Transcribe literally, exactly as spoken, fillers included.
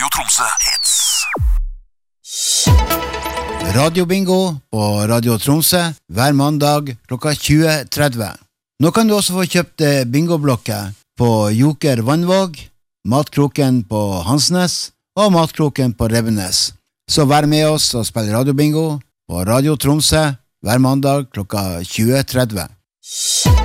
Radio Tromsø Hits. Radio Bingo på Radio Tromsø hver mandag klokka tjue tretti. Nå kan du også få kjøpt bingoblokker på Joker Vannvåg, Matkroken på Hansnes og Matkroken på Revenes. Så vær med oss og spill Radio Bingo på Radio Tromsø hver mandag klokka tjue tretti.